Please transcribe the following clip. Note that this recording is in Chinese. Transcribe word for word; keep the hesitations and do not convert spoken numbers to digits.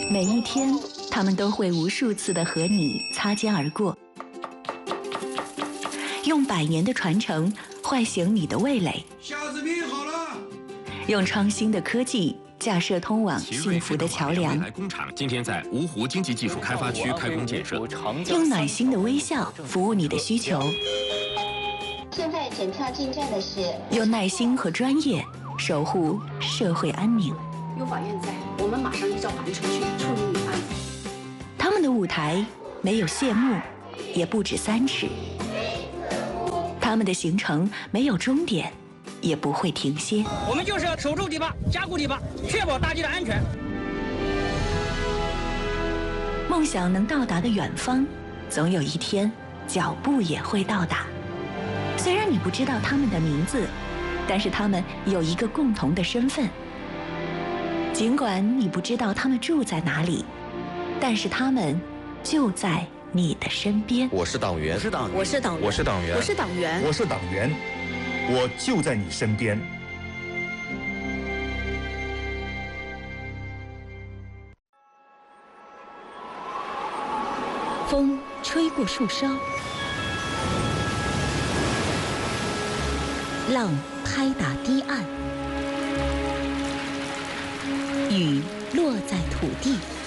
每一天，他们都会无数次的和你擦肩而过，用百年的传承唤醒你的味蕾。 虾子皮好了， 用创新的科技架设通往幸福的桥梁。 未来工厂今天在芜湖经济技术开发区开工建设， 用暖心的微笑服务你的需求。 现在检票进站的是。 用耐心和专业守护社会安宁。 有法院在，我们马上依照法律程序处理你案。 他们的舞台没有谢幕，也不止三尺。他们的行程没有终点，也不会停歇。 我们就是要守住堤坝，加固堤坝，确保大堤的安全。 梦想能到达的远方，总有一天脚步也会到达。虽然你不知道他们的名字，但是他们有一个共同的身份。尽管你不知道他们住在哪里，但是他们就在你的身边。 我是党员， 我是党员， 我是党员， 我是党员， 我是党员， 我是党员，我就在你身边。 风吹过树梢，浪拍打堤岸，雨落在土地。